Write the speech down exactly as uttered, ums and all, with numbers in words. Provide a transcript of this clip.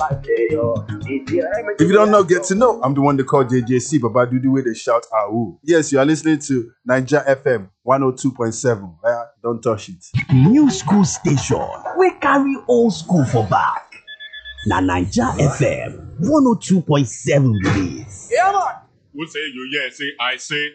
If you don't know, get to know. I'm the one they call J J C, Baba do the way they shout "Ahoo." Yes, you are listening to Niger F M one oh two point seven. Yeah, don't touch it. New school station. We carry old school for back. Na Niger F M one oh two point seven be this. Who say you yeah say I say